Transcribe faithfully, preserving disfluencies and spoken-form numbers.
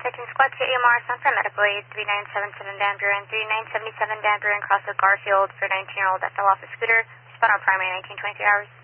Section Squad two A M R, San Fran Medical Aid, three nine seven seven Van Buren, three nine seven seven Van Buren, cross with Garfield for nineteen-year-old that fell off a scooter. Spot on primary nineteen twenty-three hours.